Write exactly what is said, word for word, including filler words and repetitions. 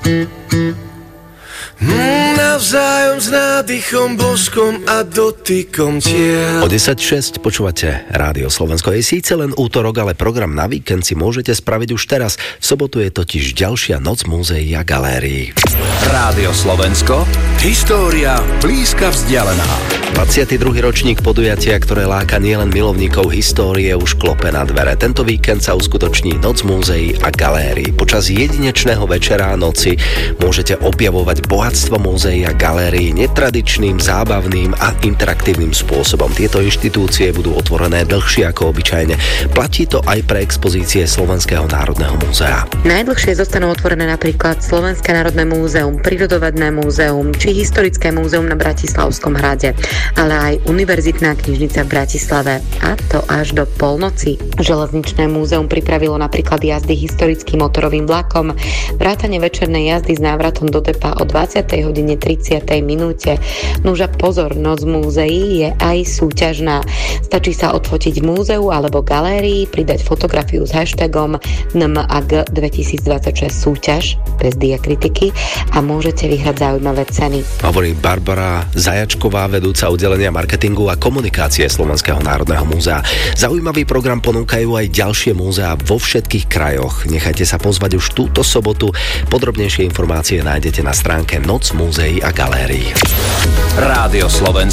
Navzájom s nádychom, boskom a dotykom tiel. O desať šesť počúvate Rádio Slovensko. Je síce len útorok, ale program na víkend si môžete spraviť už teraz. V sobotu je totiž ďalšia noc múzeí a galérií. Rádio Slovensko. História blízka vzdialená. dvadsiaty druhý ročník podujatia, ktoré láka nielen milovníkov histórie, už klope na dvere. Tento víkend sa uskutoční Noc múzeí a galérií. Počas jedinečného večera a noci môžete objavovať bohatstvo múzeí a galérií netradičným, zábavným a interaktívnym spôsobom. Tieto inštitúcie budú otvorené dlhšie ako obyčajne. Platí to aj pre expozície Slovenského národného múzea. Najdlhšie zostanú otvorené napríklad Slovenské národné múzeum, Prírodovedné múzeum či Historické múzeum na Bratislavskom hrade, ale aj Univerzitná knižnica v Bratislave, a to až do polnoci. Železničné múzeum pripravilo napríklad jazdy historickým motorovým vlakom, vrátane večernej jazdy s návratom do depa o dvadsiatej hodine tridsiatej minúte. Nuža pozor, Noc múzeí je aj súťažná. Stačí sa odfotiť v múzeu alebo galérii, pridať fotografiu s hashtagom N M A G dvetisícdvadsaťšesť súťaž bez diakritiky a môžete vyhrať zaujímavé ceny. Hovorí Barbara Zajačková, vedúca oddelenia marketingu a komunikácie Slovenského národného múzea. Zaujímavý program ponúkajú aj ďalšie múzea vo všetkých krajoch. Nechajte sa pozvať už túto sobotu. Podrobnejšie informácie nájdete na stránke Noc múzeí a galérií. Rádio Slovensko.